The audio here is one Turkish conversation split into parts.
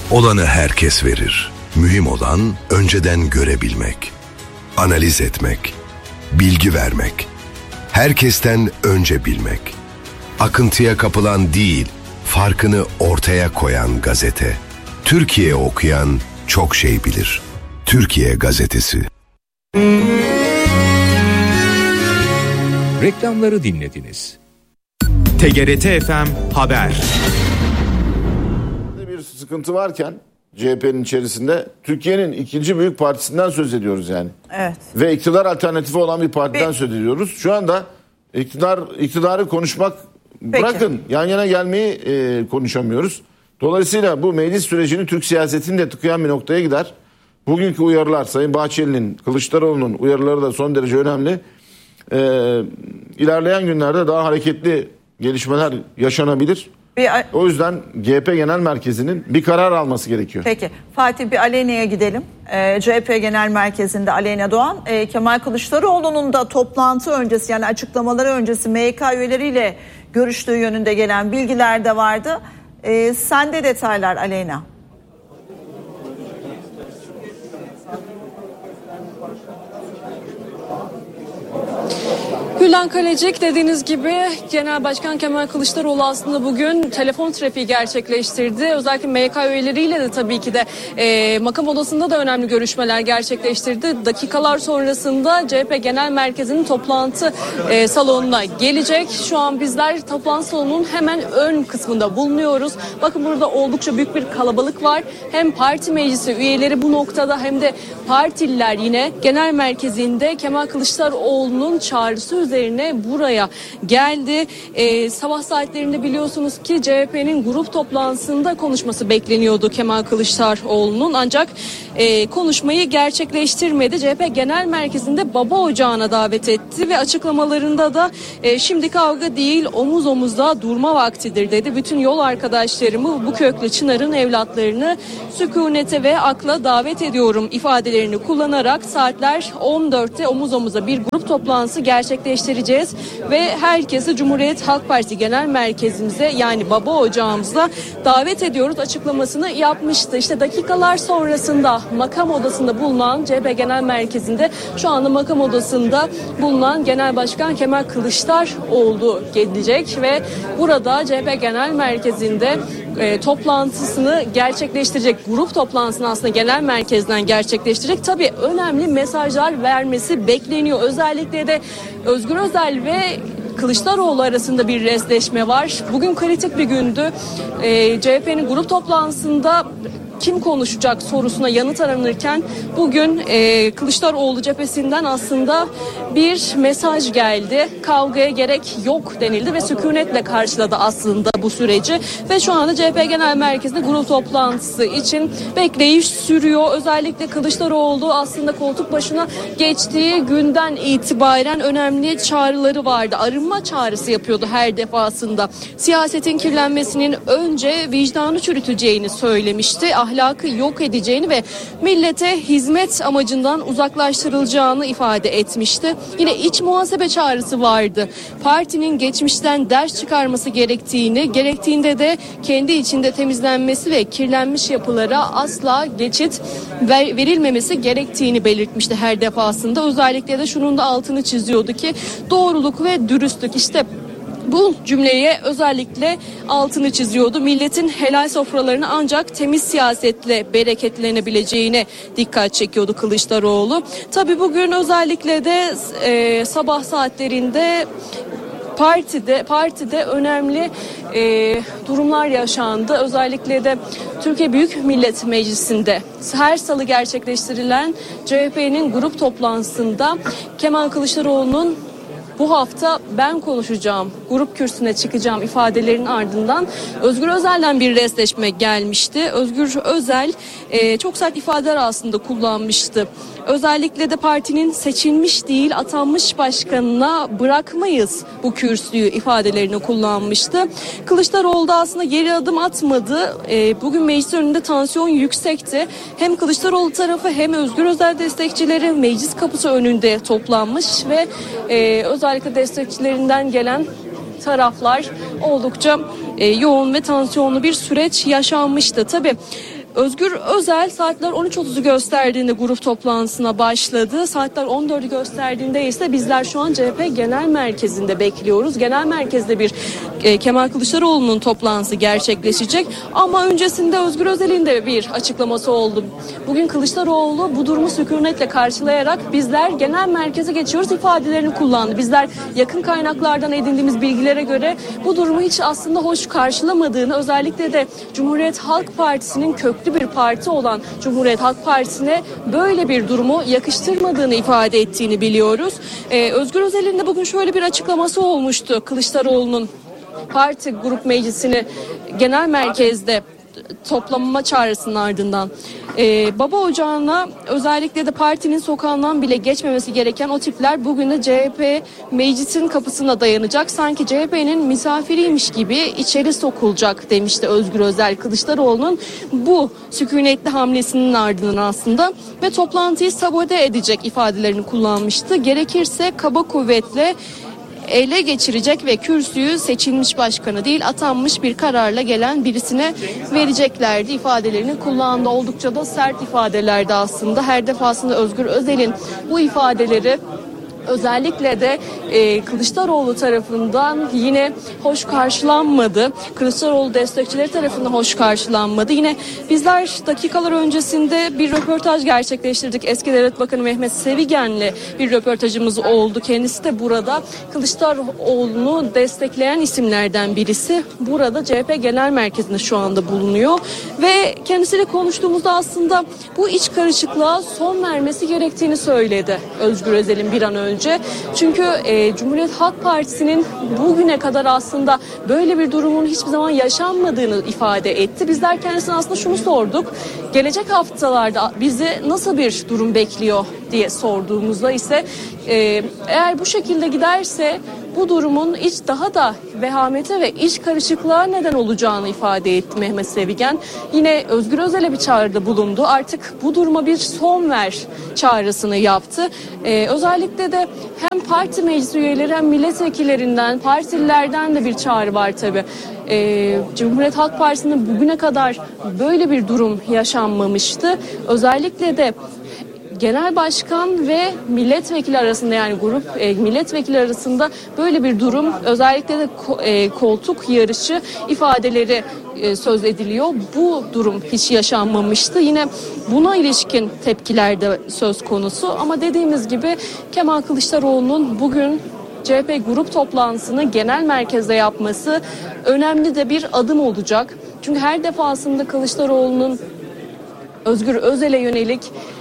Olanı herkes verir. Mühim olan önceden görebilmek, analiz etmek, bilgi vermek, herkesten önce bilmek. Akıntıya kapılan değil, farkını ortaya koyan gazete. Türkiye okuyan çok şey bilir. Türkiye Gazetesi. Reklamları dinlediniz. TGRT FM Haber. Bir sıkıntı varken CHP'nin içerisinde Türkiye'nin ikinci büyük partisinden söz ediyoruz yani. Evet. Ve iktidar alternatifi olan bir partiden söz ediyoruz. Şu anda iktidarı konuşmak bırakın, yan yana gelmeyi konuşamıyoruz. Dolayısıyla bu meclis sürecini Türk siyasetini de tıkayan bir noktaya gider. Bugünkü uyarılar, Sayın Bahçeli'nin, Kılıçdaroğlu'nun uyarıları da son derece önemli. İlerleyen günlerde daha hareketli gelişmeler yaşanabilir. O yüzden CHP Genel Merkezi'nin bir karar alması gerekiyor. Peki Fatih, bir Aleyna'ya gidelim. CHP Genel Merkezi'nde Aleyna Doğan, Kemal Kılıçdaroğlu'nun da toplantı öncesi, yani açıklamaları öncesi MYK üyeleriyle görüştüğü yönünde gelen bilgiler de vardı. Sende detaylar Aleyna. Gülden Kalecik, dediğiniz gibi Genel Başkan Kemal Kılıçdaroğlu aslında bugün telefon trafiği gerçekleştirdi. Özellikle MYK üyeleriyle de tabii ki de makam odasında da önemli görüşmeler gerçekleştirdi. Dakikalar sonrasında CHP Genel Merkezi'nin toplantı salonuna gelecek. Şu an bizler toplantı salonunun hemen ön kısmında bulunuyoruz. Bakın burada oldukça büyük bir kalabalık var. Hem parti meclisi üyeleri bu noktada hem de partililer yine Genel Merkezi'nde Kemal Kılıçdaroğlu'nun çağrısı üzerine buraya geldi. Sabah saatlerinde biliyorsunuz ki CHP'nin grup toplantısında konuşması bekleniyordu Kemal Kılıçdaroğlu'nun, ancak konuşmayı gerçekleştirmedi. CHP Genel Merkezi'nde baba ocağına davet etti ve açıklamalarında da şimdi kavga değil, omuz omuza durma vaktidir dedi. Bütün yol arkadaşlarımı, bu köklü çınarın evlatlarını sükunete ve akla davet ediyorum ifadelerini kullanarak saatler 14'te omuz omuza bir grup toplantısı gerçekleştireceğiz ve herkesi Cumhuriyet Halk Partisi Genel Merkezimize, yani baba ocağımıza davet ediyoruz açıklamasını yapmıştı. İşte dakikalar sonrasında makam odasında bulunan CHP Genel Merkezi'nde, şu anda makam odasında bulunan Genel Başkan Kemal Kılıçdaroğlu gelecek ve burada CHP Genel Merkezi'nde toplantısını gerçekleştirecek. Grup toplantısını aslında genel merkezden gerçekleştirecek. Tabii önemli mesajlar vermesi bekleniyor. Özellikle de Özgür Özel ve Kılıçdaroğlu arasında bir resleşme var. Bugün kritik bir gündü. CHP'nin grup toplantısında kim konuşacak sorusuna yanıt aranırken bugün Kılıçdaroğlu cephesinden aslında bir mesaj geldi. Kavgaya gerek yok denildi ve sükunetle karşıladı aslında bu süreci ve şu anda CHP Genel Merkezi'nde grup toplantısı için bekleyiş sürüyor. Özellikle Kılıçdaroğlu aslında koltuk başına geçtiği günden itibaren önemli çağrıları vardı. Arınma çağrısı yapıyordu her defasında. Siyasetin kirlenmesinin önce vicdanı çürüteceğini söylemişti. Ahlakı yok edeceğini ve millete hizmet amacından uzaklaştırılacağını ifade etmişti. Yine iç muhasebe çağrısı vardı. Partinin geçmişten ders çıkarması gerektiğinde de kendi içinde temizlenmesi ve kirlenmiş yapılara asla geçit verilmemesi gerektiğini belirtmişti her defasında. Özellikle de şunun da altını çiziyordu ki doğruluk ve dürüstlük, işte bu cümleye özellikle altını çiziyordu. Milletin helal sofralarını ancak temiz siyasetle bereketlenebileceğine dikkat çekiyordu Kılıçdaroğlu. Tabii bugün özellikle de sabah saatlerinde partide önemli durumlar yaşandı. Özellikle de Türkiye Büyük Millet Meclisi'nde her salı gerçekleştirilen CHP'nin grup toplantısında Kemal Kılıçdaroğlu'nun bu hafta ben konuşacağım, grup kürsüsüne çıkacağım ifadelerinin ardından Özgür Özel'den bir resleşme gelmişti. Özgür Özel çok sert ifadeler aslında kullanmıştı. Özellikle de partinin seçilmiş değil atanmış başkanına bırakmayız bu kürsüyü ifadelerini kullanmıştı. Kılıçdaroğlu da aslında geri adım atmadı. Bugün meclis önünde tansiyon yüksekti. Hem Kılıçdaroğlu tarafı hem Özgür Özel destekçileri meclis kapısı önünde toplanmış ve özellikle destekçilerinden gelen taraflar oldukça yoğun ve tansiyonlu bir süreç yaşanmıştı. Tabii Özgür Özel saatler 13.30'u gösterdiğinde grup toplantısına başladı. Saatler 14'ü gösterdiğinde ise bizler şu an CHP Genel Merkezi'nde bekliyoruz. Genel Merkez'de bir Kemal Kılıçdaroğlu'nun toplantısı gerçekleşecek. Ama öncesinde Özgür Özel'in de bir açıklaması oldu. Bugün Kılıçdaroğlu bu durumu sükunetle karşılayarak bizler genel merkeze geçiyoruz ifadelerini kullandı. Bizler yakın kaynaklardan edindiğimiz bilgilere göre bu durumu hiç aslında hoş karşılamadığını, özellikle de Cumhuriyet Halk Partisi'nin köklü bir parti olan Cumhuriyet Halk Partisi'ne böyle bir durumu yakıştırmadığını ifade ettiğini biliyoruz. Özgür Özel'in de bugün şöyle bir açıklaması olmuştu. Kılıçdaroğlu'nun parti grup meclisini genel merkezde toplanma çağrısının ardından baba ocağına, özellikle de partinin sokağından bile geçmemesi gereken o tipler bugün de CHP meclisin kapısına dayanacak. Sanki CHP'nin misafiriymiş gibi içeri sokulacak demişti Özgür Özel Kılıçdaroğlu'nun bu sükunetli hamlesinin ardından aslında ve toplantıyı sabote edecek ifadelerini kullanmıştı. Gerekirse kaba kuvvetle ele geçirecek ve kürsüyü seçilmiş başkanı değil atanmış bir kararla gelen birisine vereceklerdi ifadelerini kullandı. Oldukça da sert ifadelerdi aslında. Her defasında Özgür Özel'in bu ifadeleri özellikle de Kılıçdaroğlu tarafından yine hoş karşılanmadı. Kılıçdaroğlu destekçileri tarafından hoş karşılanmadı. Yine bizler dakikalar öncesinde bir röportaj gerçekleştirdik. Eski Devlet Bakanı Mehmet Sevigen'le bir röportajımız oldu. Kendisi de burada Kılıçdaroğlu'nu destekleyen isimlerden birisi. Burada CHP Genel Merkezi'nde şu anda bulunuyor. Ve kendisiyle konuştuğumuzda aslında bu iç karışıklığa son vermesi gerektiğini söyledi Özgür Özel'in bir an önce. Çünkü Cumhuriyet Halk Partisi'nin bugüne kadar aslında böyle bir durumun hiçbir zaman yaşanmadığını ifade etti. Bizler kendisine aslında şunu sorduk. Gelecek haftalarda bizi nasıl bir durum bekliyor diye sorduğumuzda ise eğer bu şekilde giderse bu durumun daha da vehamete ve iç karışıklığa neden olacağını ifade etti Mehmet Sevigen. Yine Özgür Özel'e bir çağrıda bulundu. Artık bu duruma bir son ver çağrısını yaptı. Özellikle de hem parti meclis üyeleri hem milletvekillerinden, partililerden de bir çağrı var tabii. Cumhuriyet Halk Partisi'nin bugüne kadar böyle bir durum yaşanmamıştı. Özellikle de genel başkan ve milletvekili arasında, yani grup milletvekili arasında böyle bir durum, özellikle de koltuk yarışı ifadeleri söz ediliyor. Bu durum hiç yaşanmamıştı. Yine buna ilişkin tepkiler de söz konusu. Ama dediğimiz gibi Kemal Kılıçdaroğlu'nun bugün CHP grup toplantısını genel merkezde yapması önemli de bir adım olacak. Çünkü her defasında Kılıçdaroğlu'nun Özgür Özel'e yönelik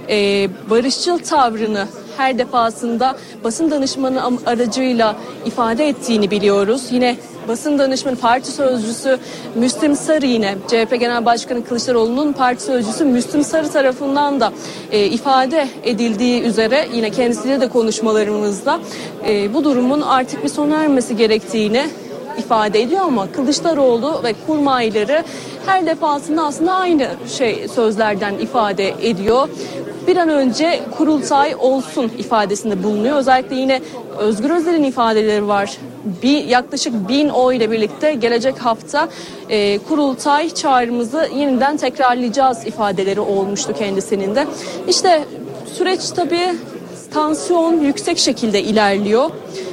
barışçıl tavrını her defasında basın danışmanı aracıyla ifade ettiğini biliyoruz. Yine basın danışmanı parti sözcüsü Müslüm Sarı, yine CHP Genel Başkanı Kılıçdaroğlu'nun parti sözcüsü Müslüm Sarı tarafından da ifade edildiği üzere yine kendisiyle de konuşmalarımızda bu durumun artık bir sona ermesi gerektiğini ifade ediyor, ama Kılıçdaroğlu ve kurmayları her defasında aslında aynı sözlerden ifade ediyor. Bir an önce kurultay olsun ifadesinde bulunuyor. Özellikle yine Özgür Özel'in ifadeleri var. Yaklaşık 1000 oy ile birlikte gelecek hafta kurultay çağrımızı yeniden tekrarlayacağız ifadeleri olmuştu kendisinin de. İşte süreç tabii, tansiyon yüksek şekilde ilerliyor.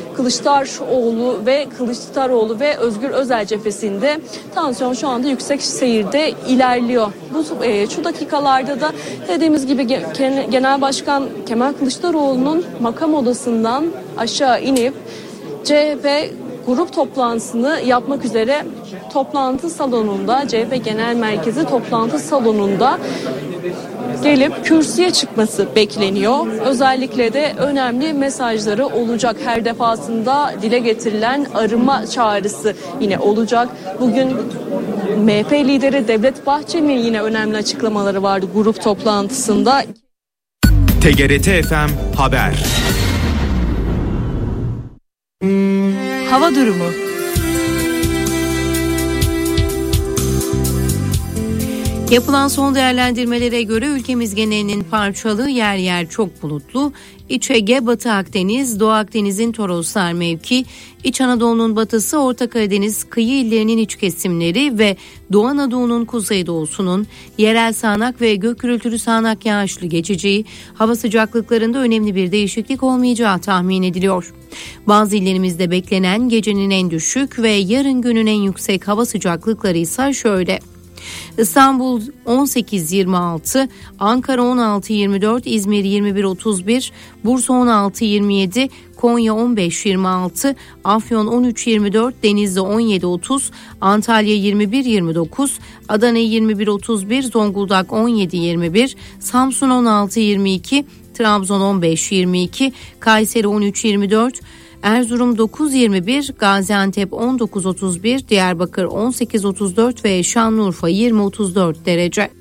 Kılıçdaroğlu ve Özgür Özel cephesinde tansiyon şu anda yüksek seyirde ilerliyor. Şu dakikalarda da dediğimiz gibi Genel Başkan Kemal Kılıçdaroğlu'nun makam odasından aşağı inip CHP grup toplantısını yapmak üzere toplantı salonunda, CHP Genel Merkezi toplantı salonunda gelip kürsüye çıkması bekleniyor. Özellikle de önemli mesajları olacak. Her defasında dile getirilen arınma çağrısı yine olacak. Bugün MHP lideri Devlet Bahçeli'nin yine önemli açıklamaları vardı grup toplantısında. TGRT FM Haber. Hava durumu. Yapılan son değerlendirmelere göre ülkemiz genelinin parçalı, yer yer çok bulutlu, İç Ege, Batı Akdeniz, Doğu Akdeniz'in Toroslar mevki, İç Anadolu'nun batısı, Orta Karadeniz kıyı illerinin iç kesimleri ve Doğu Anadolu'nun kuzeydoğusunun yerel sağanak ve gök gürültülü sağanak yağışlı geçeceği, hava sıcaklıklarında önemli bir değişiklik olmayacağı tahmin ediliyor. Bazı illerimizde beklenen gecenin en düşük ve yarın günün en yüksek hava sıcaklıkları ise şöyle: İstanbul 18-26, Ankara 16-24, İzmir 21-31, Bursa 16-27, Konya 15-26, Afyon 13-24, Denizli 17-30, Antalya 21-29, Adana 21-31, Zonguldak 17-21, Samsun 16-22, Trabzon 15-22, Kayseri 13-24, Erzurum 9-21, Gaziantep 19-31, Diyarbakır 18-34 ve Şanlıurfa 20-34 derece.